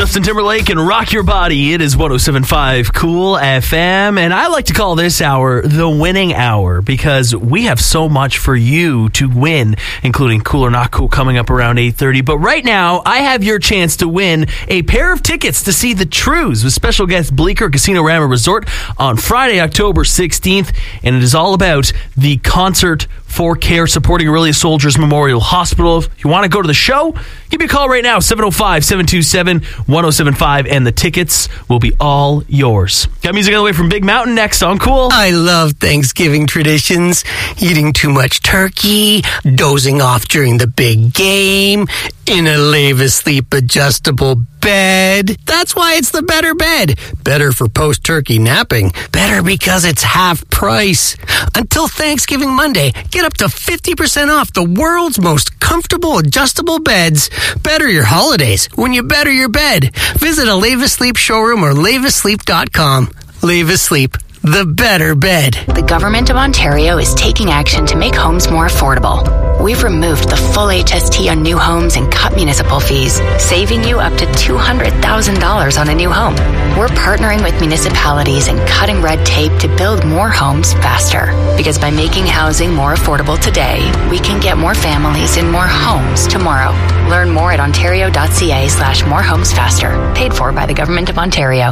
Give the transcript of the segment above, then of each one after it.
Justin Timberlake and Rock Your Body. It is 107.5 Cool FM, and I like to call this hour the winning hour because we have so much for you to win, including Cool or Not Cool coming up around 8:30. But right now, I have your chance to win a pair of tickets to see the Trews with special guest Bleecker Casino Rama Resort on Friday, October 16th, and it is all about the Concert for Care supporting Orillia Soldiers Memorial Hospital. If you want to go to the show, give me a call right now, 705-727-1075, and the tickets will be all yours. Got music on the way from Big Mountain next on Cool. I love Thanksgiving traditions. Eating too much turkey, dozing off during the big game, in a Lave Asleep adjustable bed. That's why it's the better bed. Better for post-turkey napping. Better because it's half price. Until Thanksgiving Monday, get up to 50% off the world's most comfortable adjustable beds. Better your holidays when you better your bed. Visit a Lave Asleep showroom or laveasleep.com. Lave Asleep, the better bed. The Government of Ontario is taking action to make homes more affordable. We've removed the full HST on new homes and cut municipal fees, saving you up to $200,000 on a new home. We're partnering with municipalities and cutting red tape to build more homes faster. Because by making housing more affordable today, we can get more families in more homes tomorrow. Learn more at ontario.ca/morehomesfaster. Paid for by the Government of Ontario.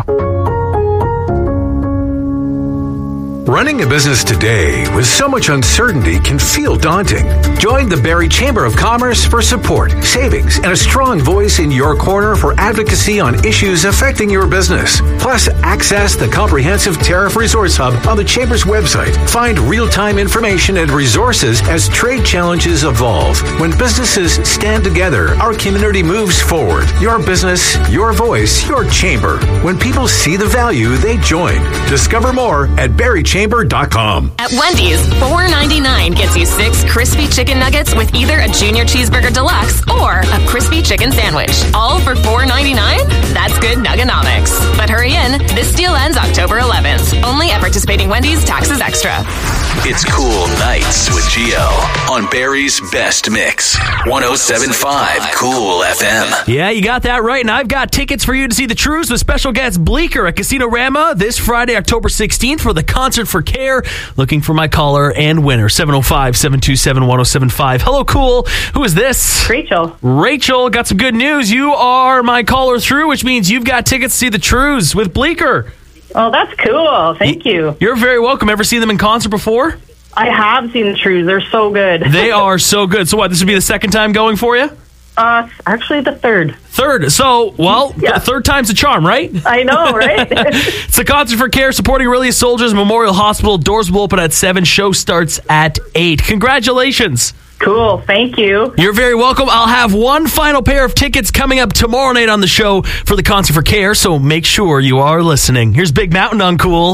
Running a business today with so much uncertainty can feel daunting. Join the Barrie Chamber of Commerce for support, savings, and a strong voice in your corner for advocacy on issues affecting your business. Plus, access the comprehensive Tariff Resource Hub on the Chamber's website. Find real-time information and resources as trade challenges evolve. When businesses stand together, our community moves forward. Your business, your voice, your chamber. When people see the value, they join. Discover more at barriechamber.com. At Wendy's, $4.99 gets you 6 crispy chicken nuggets with either a Junior Cheeseburger Deluxe or a crispy chicken sandwich. All for $4.99? That's good nuggonomics. But hurry in, this deal ends October 11th. Only at participating Wendy's, taxes extra. It's Cool Nights with Gio on Barrie's Best Mix. 107.5 Cool FM. Yeah, you got that right. And I've got tickets for you to see the Trews with special guest Bleecker at Casino Rama this Friday, October 16th for the Concert for Care. Looking for my caller and winner, 705-727-1075. Hello, Cool. Who is this? Rachel. Rachel, got some good news. You are my caller through, which means you've got tickets to see the Trews with Bleecker. Oh, that's cool. Thank you. You're very welcome. Ever seen them in concert before? I have seen the Trews. They're so good. They are so good. So what, this would be the second time going for you? Actually the third. Third. So, well, Yeah. Third time's a charm, right? I know, right? It's the Concert for Care supporting Orillia Soldiers Memorial Hospital. Doors will open at 7. Show starts at 8. Congratulations. Cool. Thank you. You're very welcome. I'll have one final pair of tickets coming up tomorrow night on the show for the Concert for Care, so make sure you are listening. Here's Big Mountain on Cool.